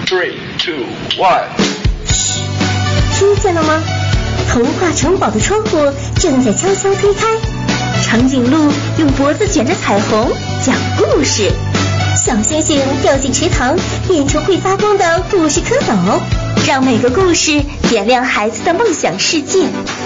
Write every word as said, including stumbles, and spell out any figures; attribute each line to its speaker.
Speaker 1: Three, two, one。
Speaker 2: 听见了吗？童话城堡的窗户正在悄悄推开，长颈鹿用脖子卷着彩虹讲故事，小星星掉进池塘变成会发光的故事蝌蚪，让每个故事点亮孩子的梦想世界。